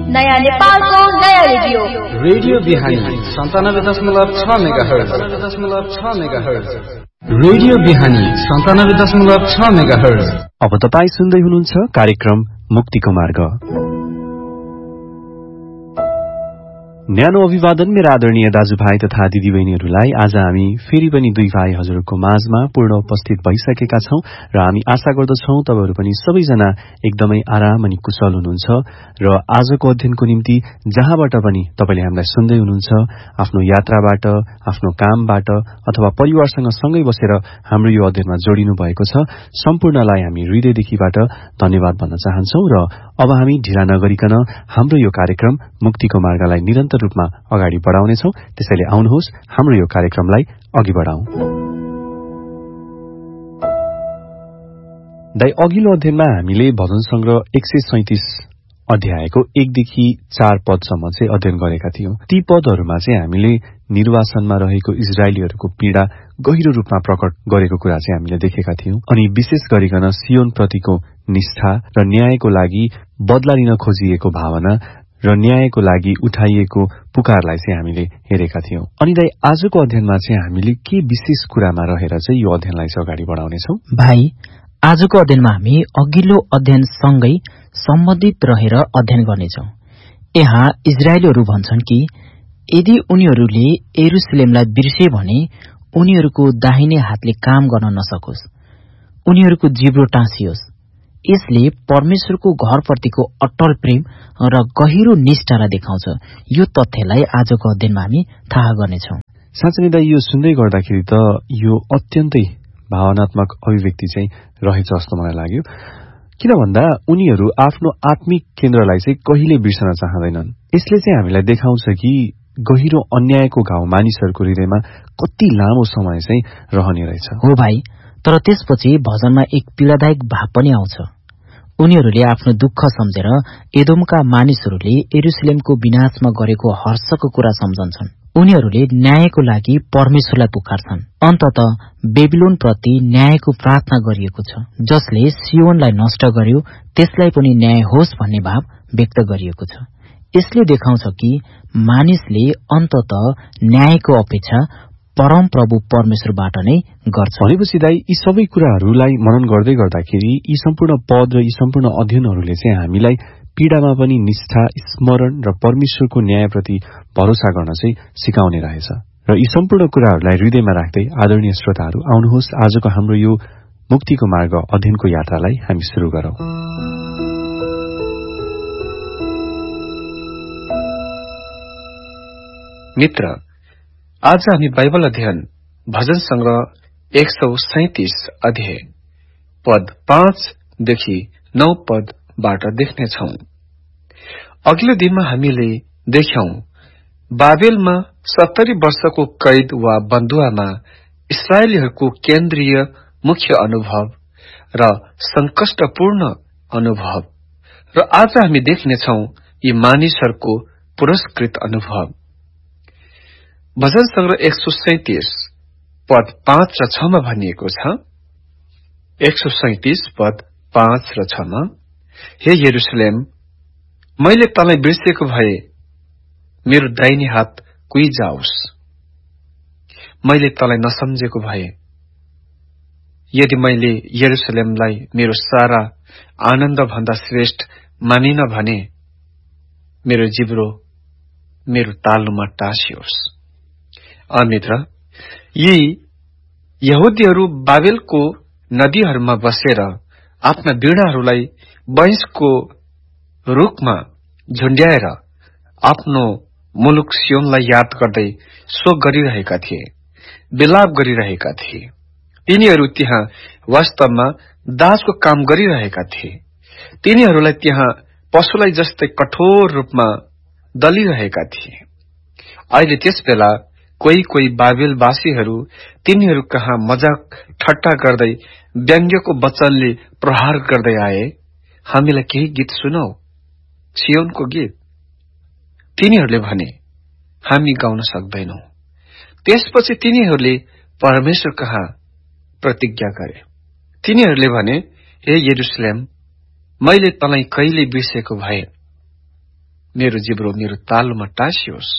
नयाँ नेपालको नयाँ रेडियो रेडियो बिहानी 97.6 मेगाहर्ज रेडियो बिहानी 97.6 मेगाहर्ज। अब तपाईँ सुन्दै हुनुहुन्छ कार्यक्रम मुक्तिको मार्ग। न्यानो अभिवादन मेरा आदरणीय दाजुभाइ तथा दिदीबहिनीहरूलाई। आज हामी फेरि पनि दुई भाइ हजुरको माझमा पूर्ण उपस्थित भइसकेका छौं र हामी आशा गर्दछौं तपाईहरु पनि सबैजना एकदमै आराम अनि कुशल हुनुहुन्छ र आजको अध्ययनको निम्ति जहाँबाट पनि तपाईले हामीलाई सुन्दै हुनुहुन्छ, आफ्नो यात्राबाट, आफ्नो कामबाट अथवा परिवारसँग सँगै बसेर हाम्रो यो अध्ययनमा जोडिनु भएको छ, सम्पूर्णलाई हामी हृदयदेखिबाट धन्यवाद भन्न चाहन्छौं। र अब हामी ढिला नगरिकन हाम्रो यो कार्यक्रम मुक्तिको मार्गलाई निरन्तर रूपमा अगाडि बढाउनेछौं। त्यसैले आउनुहोस् हाम्रो यो कार्यक्रमलाई अघि बढाउँ। दाइ, अघिल्लो अध्ययनमा हामीले भजन संग्रह 137 अध्यायको 1 देखि 4 पदसम्म चाहिँ अध्ययन गरेका थियौं। ती पदहरूमा चाहिँ हामीले निर्वासनमा रहेको इजरायलीहरूको पीडा गहिरो रूपमा प्रकट गरेको कुरा चाहिँ हामीले देखेका थियौं अनि विशेष गरिकन सियोन प्रतिको निष्ठा र न्यायको लागि बदला लिन खोजिएको भावना र न्यायको लागि उठाइएको पुकारलाई चाहिँ हामीले हेरेका थियौं। अनि दाइ, आजको अध्ययनमा चाहिँ हामीले के विशेष कुरामा रहेर चाहिँ यो अध्ययनलाई चाहिँ अगाडि बढाउनेछौं? भाइ, आजको अध्ययनमा हामी अघिल्लो अध्ययनसँगै सम्बन्धित रहेर अध्ययन गर्नेछौं। यहाँ इजरायलीहरू भन्छन् कि यदि उनीहरूले यरुशलेमलाई बिर्से भने उनीहरूको दाहिने हातले काम गर्न नसकोस्, उनीहरूको जिब्रो टाँसियोस्। यसले परमेश्वरको घरप्रतिको अटल प्रेम र गहिरो निष्ठालाई देखाउँछ। यो तथ्यलाई आजको अध्ययनमा हामी थाहा गर्नेछौं। साँच्चै नै दाइ, यो सुन्दै गर्दाखेरि त यो अत्यन्तै भावनात्मक अभिव्यक्ति चाहिँ रहेछ जस्तो मलाई लाग्यो। किन भन्दा उनीहरू आफ्नो आत्मिक केन्द्रलाई चाहिँ कहिले बिर्सन चाहँदैनन्। यसले चाहिँ हामीलाई देखाउँछ कि गहिरो अन्यायको घाउ मानिसहरूको हृदयमा कति लामो समय चाहिँ रहने रहेछ। हो भाइ, तर त्यसपछि भजनमा एक पीडादायक भाव पनि आउँछ। उनीहरूले आफ्नो दुःख सम्झेर एदोमका मानिसहरूले यरुशलेमको विनाशमा गरेको हर्षको कुरा सम्झन्छन्। उनीहरूले न्यायको लागि परमेश्वरलाई पुकार्छन्। अन्ततः बेबिलोन प्रति न्यायको प्रार्थना गरिएको छ, जसले सियोनलाई नष्ट गर्यो, त्यसलाई पनि न्याय होस् भन्ने भाव व्यक्त गरिएको छ। यसले देखाउँछ कि मानिसले अन्ततः न्यायको अपेक्षा परम प्रभु परमेश्वरबाट नै गर्छ। भनेपछि दाइ, यी सबै कुराहरूलाई मनन गर्दै गर्दाखेरि यी सम्पूर्ण पद र यी सम्पूर्ण अध्ययनहरूले चाहिँ हामीलाई पीडामा पनि निष्ठा, स्मरण र परमेश्वरको न्यायप्रति भरोसा गर्न चाहिँ सिकाउने रहेछ। र यी सम्पूर्ण कुराहरूलाई हृदयमा राख्दै आदरणीय श्रोताहरू, आउनुहोस् आजको हाम्रो यो मुक्तिको मार्ग अध्ययनको यात्रालाई हामी सुरु गरौं। मित्र, आज हामी बाइबल अध्ययन भजन संग्रह 137 अध्याय पद 5 देखि 9 पदबाट देख्नेछौं। अघिल्लो दिनमा हामीले देख्यौं बाबेलमा 70 वर्षको कैद वा बन्दुवामा इस्राएलीहरूको केन्द्रीय मुख्य अनुभव र संकष्टपूर्ण अनुभव, र आज हामी देख्नेछौं यी मानिसहरूको पुरस्कृत अनुभव। भजन संग्रह 137 पद 5 र 6 मा भनिएको छ, 137 पद 5 र 6 मा, हे यरुशलेम, मैले तँलाई बिर्सेको भए मेरो दाहिने हात कुइजाओस्। मैले तँलाई नसम्झेको भए, यदि मैले यरुशलेमलाई मेरो सारा आनन्द भन्दा श्रेष्ठ मानिन भने मेरो जिब्रो मेरो तालुमा टाँसियोस्। मित्र, यी यहुदीहरू बाबेलको नदीहरूमा बसेर आफ्ना वीणाहरूलाई बैंसको रूखमा झुण्ड्याएर आफ्नो मुलुक सियोनलाई याद गर्दै शोक गरिरहेका थिए, विलाप गरिरहेका थिए। तिनीहरू त्यहाँ वास्तवमा दासको काम गरिरहेका थिए। तिनीहरूलाई त्यहाँ पशुलाई जस्तै कठोर रूपमा दलिरहेका थिए। अहिले त्यस बेला कोही बाबेलवासीहरू तिनीहरू कहाँ मजाक ठट्टा गर्दै व्यङ्ग्यको वचनले प्रहार गर्दै आए, हामीलाई केही गीत सुनौ, सियोनको गीत। तिनीहरूले भने, हामी गाउन सक्दैनौ। त्यसपछि तिनीहरूले परमेश्वर कहाँ प्रतिज्ञा गरे। तिनीहरूले भने, हे यरुशलेम, मैले तँलाई कहिले बिर्सेको भए मेरो जिब्रो मेरो तालुमा टाँसियोस्।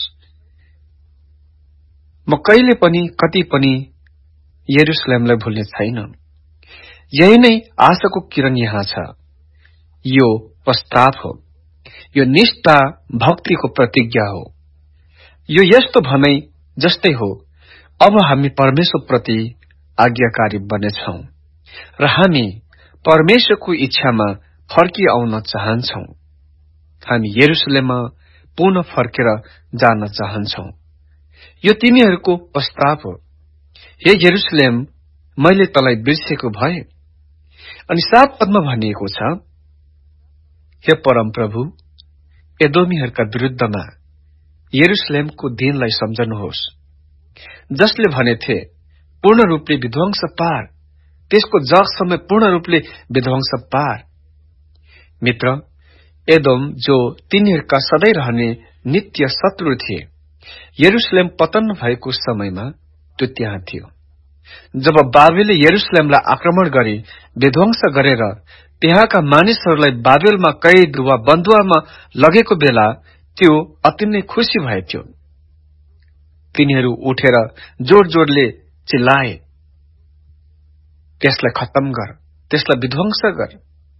म कहिले पनि कति पनि यरुशलेमलाई भुल्ने छैन। यही नै आशाको किरण यहाँ छ। यो प्रस्ताव हो, यो निष्ठा भक्तिको प्रतिज्ञा हो। यो यस्तो भनाइ जस्तै हो, अब हामी परमेश्वर प्रति आज्ञाकारी बनेछौं र हामी परमेश्वरको इच्छामा फर्किआउन चाहन्छौं। हामी यरुशलेममा पुनः फर्केर जान चाहन्छौं। यो तिनीहरूको प्रस्ताव हो। हे यरुशलेम, मैले तँलाई बिर्सेको भए। अनि 7 पदमा भनिएको छ, हे परमप्रभु, एदोमीहरूका विरुद्धमा यरुशलेमको दिनलाई सम्झनुहोस्, जसले भनेथे पूर्ण रूपले विध्वंस पार, त्यसको जगसम्म पूर्ण रूपले विध्वंस पार। मित्र, एदोम जो तिनीहरूका सधैँ रहने नित्य शत्रु थिए, यरुशलेम पतन भएको समयमा त्यो त्यहाँ थियो। जब बाबेलले यरुशलेमलाई आक्रमण गरी विध्वंस गरेर त्यहाँका मानिसहरूलाई बाबेलमा कैद वा बन्दुवामा लगेको बेला त्यो अति नै खुशी भएथ्यो। तिनीहरू उठेर जोड जोडले चिल्लाए, त्यसलाई खत्तम गर, त्यसलाई विध्वंस गर।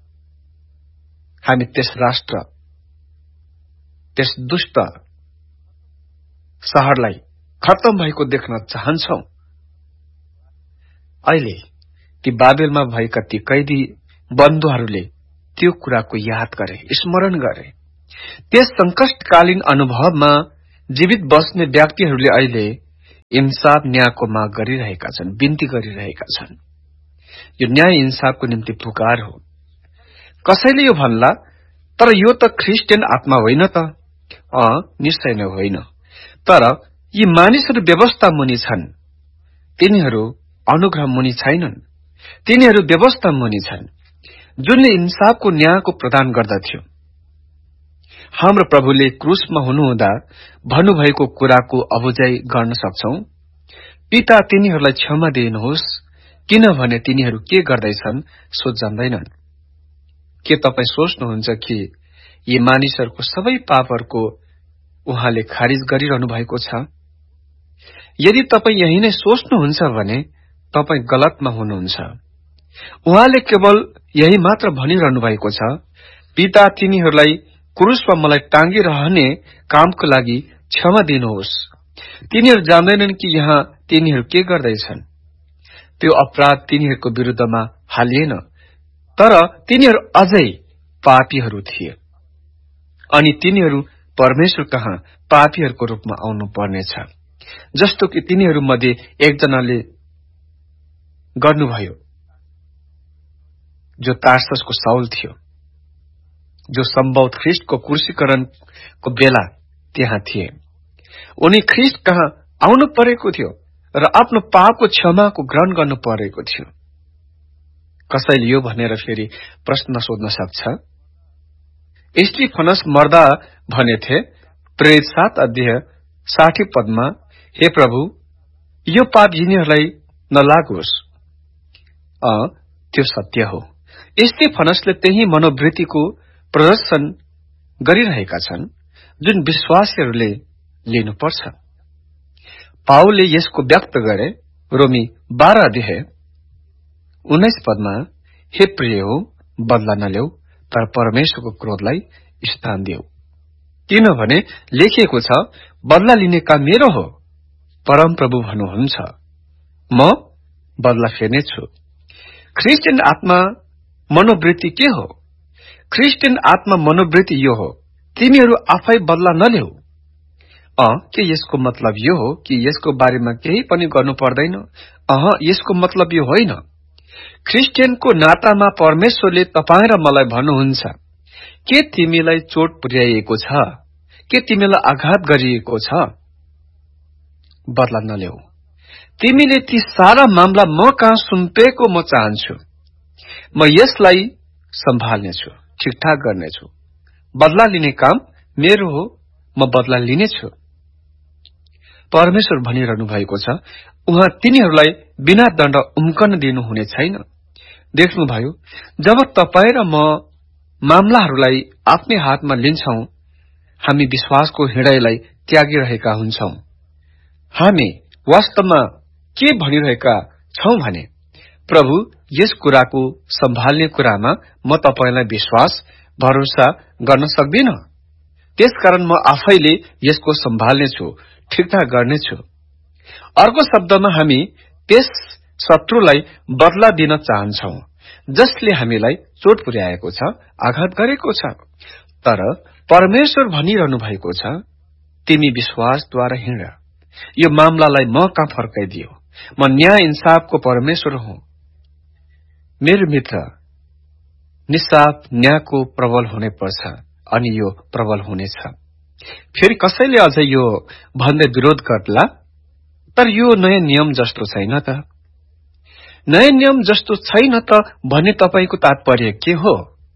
हामी त्यस राष्ट्र, त्यस दुष्ट शहरलाई खत्तम भएको देख्न चाहन्छौं। अहिले ती बाबेलमा भएका ती कैदी बन्धुहरूले त्यो कुराको याद गरे, स्मरण गरे। त्यस संकटकालीन अनुभवमा जीवित बस्ने व्यक्तिहरूले अहिले इन्साफ न्यायको माग गरिरहेका छन्, बिन्ती गरिरहेका छन्। यो न्याय इन्साफको निम्ति पुकार हो। कसैले यो भन्ला, तर यो त ख्रिस्टियन आत्मा होइन त? निश्चय नै होइन। तर यी मानिसहरू व्यवस्था मुनि छन्, तिनीहरू अनुग्रह मुनि छैनन्। तिनीहरू व्यवस्था मुनि छन्, जुनले इन्साफको न्यायको प्रदान गर्दथ्यो। हाम्रो प्रभुले क्रुसमा हुनुहुँदा भन्नुभएको कुराको अबुझाइ गर्न सक्छौ। पिता, तिनीहरूलाई क्षमा दिनुहोस्, किनभने तिनीहरू के गर्दैछन् सो जान्दैनन्। के तपाई सोच्नुहुन्छ कि यी मानिसहरूको सबै पापहरूको उहाँले खारिज गरिरहनु भएको छ? यदि तपाई यही नै सोच्नुहुन्छ भने तपाई गलतमा हुनुहुन्छ। उहाँले केवल यही मात्र भनिरहनु भएको छ, पिता, तिनीहरूलाई क्रुसमा मलाई टाँगिरहने कामको लागि क्षमा दिनुहोस्। तिनीहरू जान्दैनन् कि यहाँ तिनीहरू के गर्दैछन्। त्यो अपराध तिनीहरूको विरुद्धमा हालिएन, तर तिनीहरू अझै पापीहरू थिए अनि तिनीहरू परमेश्वर कहाँ पापीहरूको रूपमा आउनु पर्नेछ, जस्तो कि तिनीहरू मध्ये एकजनाले गर्नुभयो, जो तार्ससको साउल थियो, जो सम्भवत ख्रिस्टको क्रूसीकरणको बेला त्यहाँ थिए। उनी ख्रिस्ट कहाँ आउनु परेको थियो र आफ्नो पापको क्षमाको ग्रहण गर्नु परेको थियो। कसैले यो भनेर फेरि प्रश्न सोध्न सक्छ, स्टिफनस मर्दा भनेथे प्रेरित 7 अध्याय 60 पदमा, हे प्रभु, यो पाप यिनीहरूलाई नलागोस्। त्यो सत्य हो। स्टिफनसले त्यही मनोवृत्तिको प्रदर्शन गरिरहेका छन् जुन विश्वासीहरूले लिनुपर्छ। पाउलले यसको व्यक्त गरे रोमी 12 अध्याय 19 पदमा, हे प्रिय हो, बदला नल्याऊ, तर परमेश्वरको क्रोधलाई स्थान देऊ, किनभने लेखिएको छ, बदला लिने काम मेरो हो, परमप्रभु भन्नुहुन्छ, म बदला फेर्नेछु। ख्रिस्टियन आत्मा मनोवृत्ति के हो? ख्रिस्टियन आत्मा मनोवृत्ति यो हो, तिमीहरू आफै बदला नल्याऊ। के यसको मतलब यो हो कि यसको बारेमा केही पनि गर्नु पर्दैन? यसको मतलब यो होइन। ख्रिस्टियनको नातामा परमेश्वरले तपाईं र मलाई भन्नुहुन्छ, के तिमीलाई चोट पुर्याइएको छ? के तिमीलाई आघात गरिएको छ? बदला नल्याऊ। तिमीले ती सारा मामला म कहाँ सुम्पेको म चाहन्छु। म यसलाई सम्हाल्नेछु, ठिकठाक गर्नेछु। बदला लिने काम मेरो हो, म बदला लिनेछु। परमेश्वर भनिरहनु भएको छ, उहाँ तिनीहरूलाई बिना दण्ड उम्कन दिनुहुने छैन। देख्नुभयो, जब तपाईं र म मामलाहरूलाई आफ्नै हातमा लिन्छौं, हामी विश्वासको हृदयलाई त्यागिरहेका हुन्छौं। हामी वास्तवमा के भनिरहेका छौं भने, प्रभु, यस कुराको सम्हाल्ने कुरामा म तपाईलाई विश्वास भरोसा गर्न सक्दिन, त्यसकारण म आफैले यसको सम्हाल्नेछु, ठिकठाक गर्नेछु। अर्को शब्दमा हामी त्यस शत्रुलाई बदला दिन चाहन्छौं जसले हामीलाई चोट पुर्याएको छ, आघात गरेको छ। तर परमेश्वर भनिरहनु भएको छ, तिमी विश्वासद्वारा हिँड। यो मामलालाई म कहाँ फर्काइदियो, म न्याय इन्साफको परमेश्वर हुँ। मेरो मित्र, निस्साफ न्यायको प्रबल हुने पर्छ अनि यो प्रबल हुनेछ। फेरि कसैले अझै यो भन्दै विरोध गर्ला, तर यो नयाँ नियम जस्तो छैन त। नयाँ नियम जस्तो छैन त भन्ने तपाईको तात्पर्य के हो?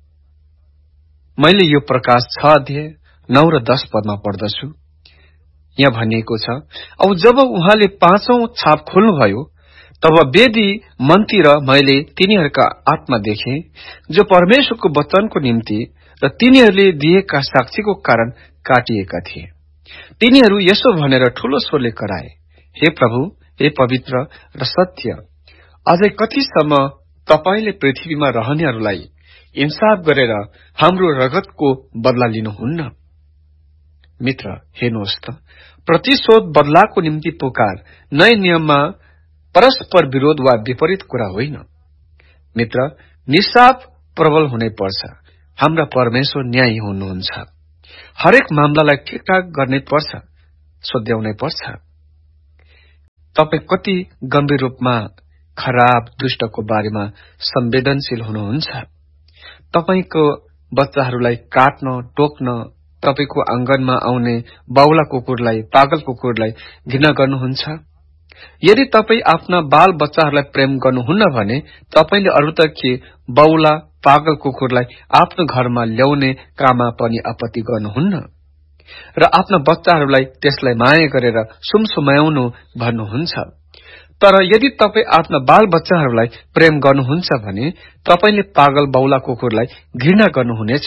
मैले यो प्रकाश 6 अध्याय 9 र 10 पदमा पढ्दछु। यहाँ भनिएको छ, अब जब उहाँले 5औं छाप खोल्नुभयो, तब वेदी मन्तिर मैले तिनीहरूका आत्मा देखे, जो परमेश्वरको वचनको निम्ति र तिनीहरूले दिएका साक्षीको कारण काटिएका थिए। तिनीहरू यसो भनेर ठूलो स्वरले कराए, हे प्रभु, हे पवित्र र सत्य, अझै कतिसम्म तपाईले पृथ्वीमा रहनेहरूलाई इन्साफ गरेर हाम्रो रगतको बदला लिनुहुन्न? मित्र, हेर्नुहोस् त, प्रतिशोध बदलाको निम्ति पुकार नयाँ नियममा परस्पर विरोध वा विपरीत कुरा होइन। मित्र, निस्साफ प्रबल हुनै पर्छ। हाम्रा परमेश्वर न्यायी हुनुहुन्छ। हरेक मामलालाई ठिकठाक गर्नै पर्छ, सोध्याउनै पर्छ। तपाई कति गम्भीर रूपमा खराब दुष्टको बारेमा संवेदनशील हुनुहुन्छ? तपाईको बच्चाहरूलाई काट्न, टोक्न, तपाईको आँगनमा आउने बाउला कुकुरलाई, पागल कुकुरलाई घृणा गर्नुहुन्छ? यदि तपाई आफ्ना बाल बच्चाहरूलाई प्रेम गर्नुहुन्न भने तपाईले अरु त के बाउला पागल कुकुरलाई आफ्नो घरमा ल्याउने काममा पनि आपत्ति गर्नुहुन्न र आफ्ना बच्चाहरूलाई त्यसलाई माया गरेर सुमसुमाउनु भन्नुहुन्छ। तर यदि तपाई आफ्ना बाल बच्चाहरूलाई प्रेम गर्नुहुन्छ भने तपाईले पागल बाउला कुकुरलाई घृणा गर्नुहुनेछ।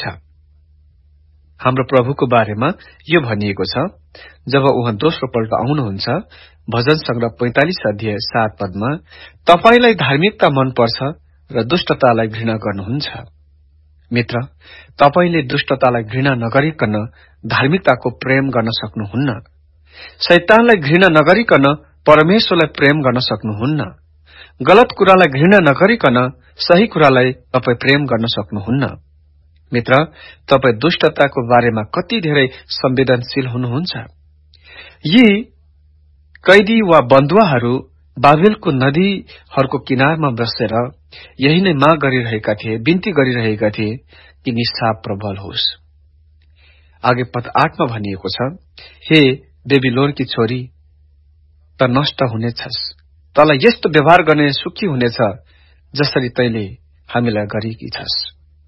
हाम्रो प्रभुको बारेमा यो भनिएको छ, जब उहाँ दोस्रो पल्ट आउनुहुन्छ, भजन संग्रह 45 अध्याय 7 पदमा, तपाईलाई धार्मिकता मनपर्छ र दुष्टतालाई घृणा गर्नुहुन्छ। मित्र, तपाईले दुष्टतालाई घृणा नगरिकन धार्मिकताको प्रेम गर्न सक्नुहुन्न। शैतानलाई घृणा नगरिकन परमेश्वरलाई प्रेम गर्न सक्नुहुन्न। गलत कुरालाई घृणा नगरिकन सही कुरालाई तपाई प्रेम गर्न सक्नुहुन्न। मित्र, तपाई दुष्टताको बारेमा कति धेरै संवेदनशील हुनुहुन्छ। यी कैदी वा बन्धुवाहरू बाबेलको नदीहरूको किनारमा बसेर यही नै माग गरिरहेका थिए, बिन्ती गरिरहेका थिए कि निस्साफ प्रबल होस्। आगे पद 8 मा भनिएको छ, हे बेबिलोनकी छोरी, त नष्ट हुनेछस्, तँलाई यस्तो व्यवहार गर्ने सुखी हुनेछ जसरी तैले हामीलाई गरेकी छस्।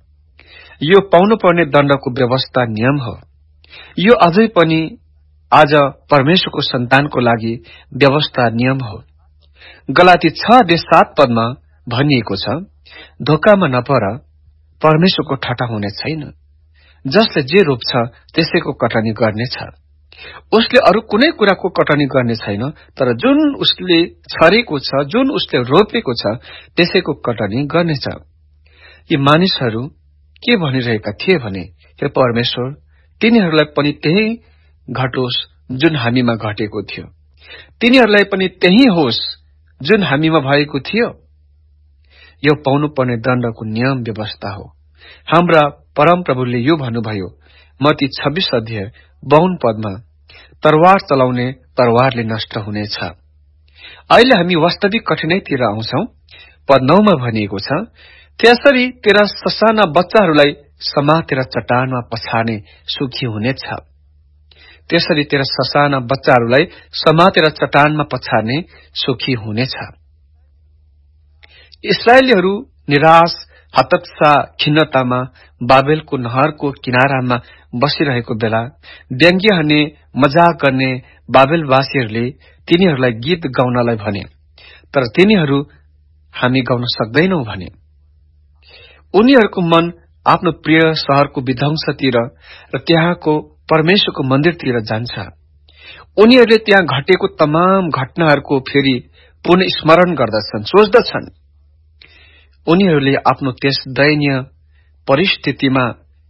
यो पाउनुपर्ने दण्डको व्यवस्था नियम हो। यो अझै पनि आज परमेश्वरको सन्तानको लागि व्यवस्था नियम हो। गलाती 6:7 पदमा भनिएको छ, धोकामा नपर, परमेश्वरको ठट्टा हुने छैन। जसले जे रोप्छ त्यसैको कटनी गर्नेछ। उसले अरू कुनै कुराको कटनी गर्ने छैन, तर जुन उसले छरेको छ, जुन उसले रोपेको छ त्यसैको कटनी गर्नेछ। यी मानिसहरू के भनिरहेका थिए भने, हे परमेश्वर, तिनीहरूलाई पनि त्यही घटोस् जुन हामीमा घटेको थियो, तिनीहरूलाई पनि त्यही होस् जुन हामीमा भएको थियो। यो पाउनुपर्ने दण्डको नियम व्यवस्था हो। हाम्रा परमप्रभुले यो भन्नुभयो, मत्ती 26 अध्याय 52 पदमा, तरवार चलाउने तरवारले नष्ट हुनेछ। अहिले हामी वास्तविक कठिनाइतिर आउँछौं। पद 9 मा भनिएको छ, त्यसरी तेरा ससाना बच्चाहरूलाई समातेर चट्टानमा पछार्ने सुखी हुनेछ। त्यसरी तेरा ससाना बच्चाहरूलाई समातेर चट्टानमा पछार्ने सुखी हुनेछ। इस्राएलीहरू निराश, हतोत्साह, खिन्नतामा बाबेलको नहरको किनारामा बसिरहेको बेला व्यङ्ग्य हान्ने, मजाक गर्ने बाबेलवासीहरूले तिनीहरूलाई गीत गाउनलाई भने, तर तिनीहरू हामी गाउन सक्दैनौ भने। उनीहरूको मन आफ्नो प्रिय शहरको विध्वंसतिर र त्यहाँको परमेश्वरको मन्दिरतिर जान्छ। उनीहरूले त्यहाँ घटेको तमाम घटनाहरूको फेरि पुनः स्मरण गर्दछन्, सोच्दछन्। उनीहरूले आफ्नो त्यस दयनीय परिस्थितिमा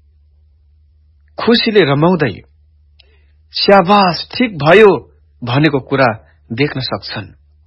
खुसीले रमाउँदै स्याबास ठीक भयो भनेको कुरा देख्न सक्छन्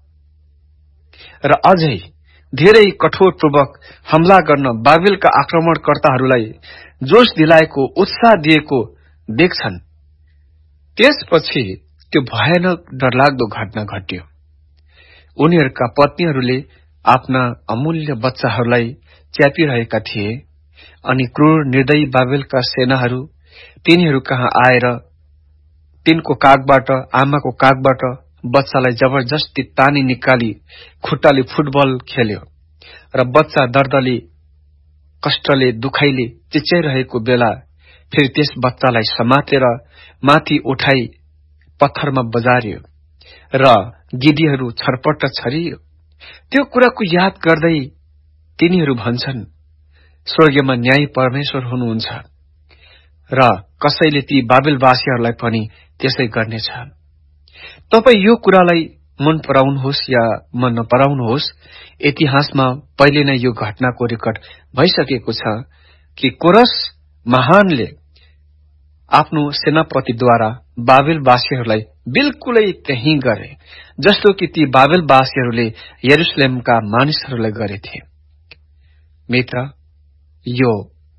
र अझै धेरै कठोरपूर्वक हमला गर्न बाबेलका आक्रमणकर्ताहरूलाई जोश दिलाएको, उत्साह दिएको देख्छन्। त्यसपछि त्यो भयानक डरलाग्दो घटना घट्यो। उनीहरूका पत्नीहरूले आफ्ना अमूल्य बच्चाहरूलाई च्यापिरहेका थिए अनि क्रूर निर्दयी बाबेलका सेनाहरू तिनीहरू कहाँ आएर तिनको काखबाट, आमाको काखबाट बच्चालाई जबरजस्ती तानी निकाली खुट्टाले फुटबल खेल्यो र बच्चा दर्दले, कष्टले, दुखाइले चिच्याइरहेको बेला फेरि त्यस बच्चालाई समातेर माथि उठाई पत्थरमा बजारियो र गिद्धीहरू छरपट्ट छरियो। त्यो कुराको याद गर्दै तिनीहरू भन्छन्, स्वर्गमा न्यायी परमेश्वर हुनुहुन्छ र कसैले ती बाबेलवासीहरूलाई पनि त्यसै गर्नेछ। तपाई यो कुरालाई मन पराउनुहोस् या मन नपराउनुहोस्, इतिहासमा पहिले नै यो घटनाको रेकर्ड भइसकेको छ कि कोरस महानले आफ्नो सेनापतिद्वारा बाबेलवासीहरूलाई बिल्कुलै त्यही गरे जस्तो कि ती बाबेलवासीहरूले यरुशलेमका मानिसहरूलाई गरेथे। मित्र, यो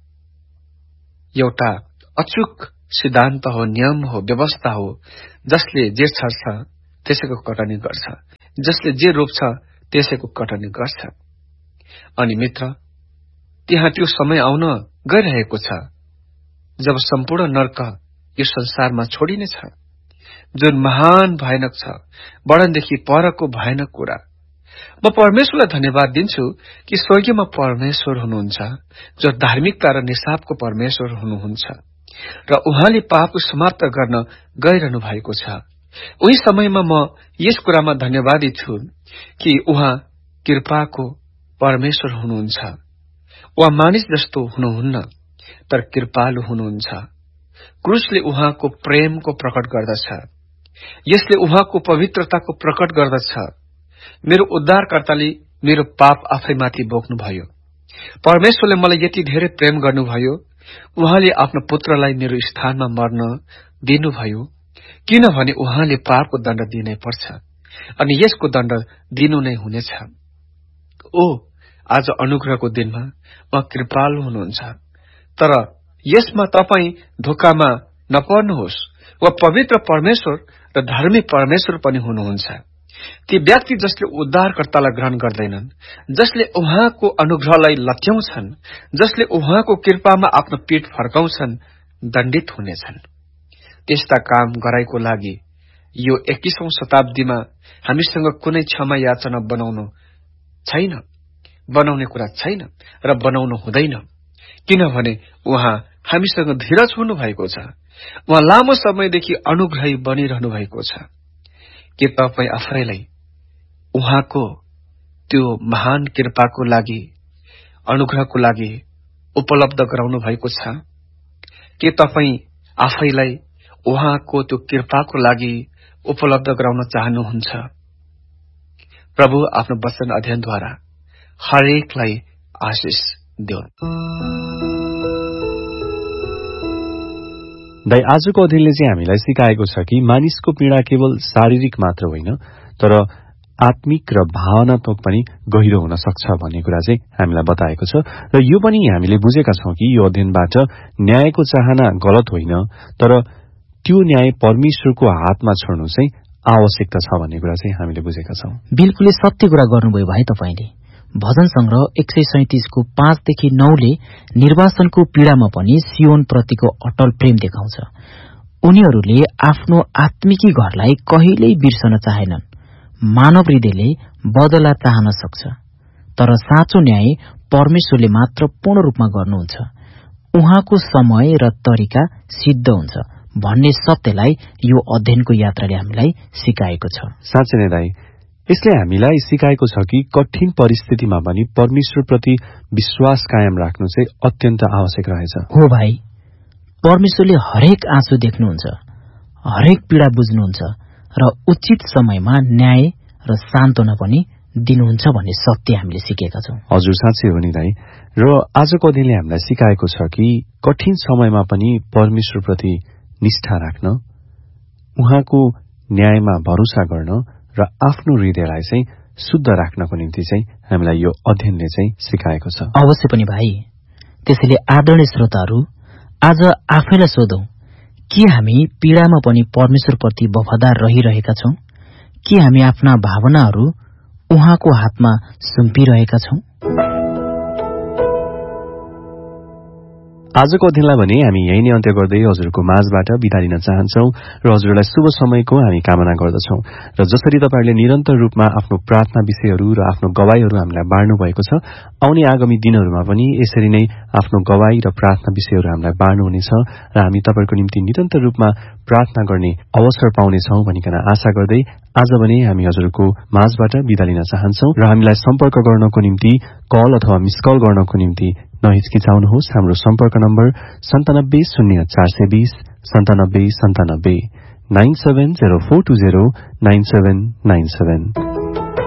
एउटा अचूक सिद्धान्त हो, नियम हो, व्यवस्था हो, जसले जे छर्छ त्यसैको कटनी गर्छ, जसले जे रोप्छ त्यसैको कटनी गर्छ। अनि मित्र, त्यहाँ त्यो समय आउन गइरहेको छ जब सम्पूर्ण नर्क यो संसारमा छोडिनेछ, जुन महान भयानक छ, वर्णनदेखि परको भयानक कुरा। म परमेश्वरलाई धन्यवाद दिन्छु कि स्वर्गीयमा परमेश्वर हुनुहुन्छ, जो धार्मिकता र निसाबको परमेश्वर हुनुहुन्छ र उहाँले पापको समाप्त गर्न गइरहनु भएको छ। उही समयमा म यस कुरामा धन्यवादी छु कि उहाँ कृपाको परमेश्वर हुनुहुन्छ। उहाँ मानिस जस्तो हुनुहुन्न, तर कृपालु हुनुहुन्छ। क्रुसले उहाँको प्रेमको प्रकट गर्दछ, यसले उहाँको पवित्रताको प्रकट गर्दछ। मेरो उद्धारकर्ताले मेरो पाप आफैमाथि बोक्नुभयो। परमेश्वरले मलाई यति धेरै प्रेम गर्नुभयो, उहाँले आफ्नो पुत्रलाई मेरो स्थानमा मर्न दिनुभयो, किनभने उहाँले पापको दण्ड दिनै पर्छ अनि यसको दण्ड दिनु नै हुनेछ। ओ, आज अनुग्रहको दिनमा उहाँ कृपालु हुनुहुन्छ, तर यसमा तपाई धोकामा नपर्नुहोस्। उहाँ पवित्र परमेश्वर र धार्मिक परमेश्वर पनि हुनुहुन्छ। ती व्यक्ति जसले उद्धारकर्तालाई ग्रहण गर्दैनन्, जसले उहाँको अनुग्रहलाई लत्याउँछन्, जसले उहाँको कृपामा आफ्नो पीठ फर्काउँछन्, दण्डित हुनेछन्। त्यस्ता काम गराइको लागि यो 21औं शताब्दीमा हामीसँग कुनै क्षमा याचना बनाउने कुरा छैन र बनाउनु हुँदैन, किनभने उहाँ हामीसँग धीरज हुनु भएको छ। उहाँ लामो समयदेखि अनुग्रही बनिरहनु भएको छ। के तपाई आफैलाई उहाँको त्यो महान कृपाको लागि, अनुग्रहको लागि उपलब्ध गराउनु भएको छ? के तपाई आफैलाई उहाँको त्यो कृपाको लागि उपलब्ध गराउन चाहनुहुन्छ? प्रभु आफ्नो वचन अध्ययनद्वारा हरेकलाई आशिष दिउन्। दाइ, आजको अध्ययनले चाहिँ हामीलाई सिकाएको छ कि मानिसको पीडा केवल शारीरिक मात्र होइन, तर आत्मिक र भावनात्मक पनि गहिरो हुन सक्छ भन्ने कुरा चाहिँ हामीलाई बताएको छ। र यो पनि हामीले बुझेका छौं कि यो अध्ययनबाट न्यायको चाहना गलत होइन, तर त्यो न्याय परमेश्वरको हातमा छोड्नु चाहिँ आवश्यकता छ भन्ने कुरा चाहिँ हामीले बुझेका छौं। बिल्कुलै सत्य कुरा गर्नुभयो भाइ तपाईले। भजन संग्रह 137 को 5 देखि 9 ले निर्वासनको पीडामा पनि सियोन प्रतिको अटल प्रेम देखाउँछ। उनीहरूले आफ्नो आत्मिकी घरलाई कहिल्यै बिर्सन चाहेनन्। मानव हृदयले बदला चाहन सक्छ, तर साँचो न्याय परमेश्वरले मात्र पूर्ण रूपमा गर्नुहुन्छ। उहाँको समय र तरिका सिद्ध हुन्छ भन्ने सत्यलाई यो अध्ययनको यात्राले हामीलाई सिकाएको छ। साँच्चै नै दाइ, यसले हामीलाई सिकाएको छ कि कठिन परिस्थितिमा पनि परमेश्वरप्रति विश्वास कायम राख्नु चाहिँ अत्यन्त आवश्यक रहेछ। हो भाइ, परमेश्वरले हरेक आँसु देख्नुहुन्छ, हरेक पीडा बुझ्नुहुन्छ र उचित समयमा न्याय र सान्त्वना पनि दिनुहुन्छ भन्ने सत्य हामीले सिकेका छौं। हजुर, साँच्चै हो नि दाइ। र आजको अध्ययनले हामीलाई सिकाएको छ कि कठिन समयमा पनि परमेश्वरप्रति निष्ठा राख्न, उहाँको न्यायमा भरोसा गर्न र आफ्नो हृदयलाई चाहिँ शुद्ध राख्नको निम्ति चाहिँ हामीलाई यो अध्ययनले चाहिँ सिकाएको छ। अवश्य पनि भाइ। त्यसैले आदरणीय श्रोताहरू, आज आफैलाई सोधौं, के हामी पीडामा पनि परमेश्वरप्रति वफादार रहिरहेका छौं? के हामी आफ्ना भावनाहरू उहाँको हातमा सुम्पिरहेका छौं? आजको अध्ययनलाई भने हामी यही नै अन्त्य गर्दै हजुरको माझबाट बिदा लिन चाहन्छौं र हजुरलाई शुभ समयको हामी कामना गर्दछौं। र जसरी तपाईहरुले निरन्तर रूपमा आफ्नो प्रार्थना विषयहरू र आफ्नो गवाईहरू हामीलाई बाँड्नु भएको छ, आउने आगामी दिनहरूमा पनि यसरी नै आफ्नो गवाई र प्रार्थना विषयहरू हामीलाई बाँड्नुहुनेछ र हामी तपाईहरुको निम्ति निरन्तर रूपमा प्रार्थना गर्ने अवसर पाउनेछौं भनिकन आशा गर्दै आज भने हामी हजुरको माझबाट बिदा लिन चाहन्छौं र हामीलाई सम्पर्क गर्नको निम्ति कल अथवा मिस कल गर्नको निम्ति नहिचकिचाउनुहोस्। हाम्रो सम्पर्क नम्बर 970420 9797 970420 9797।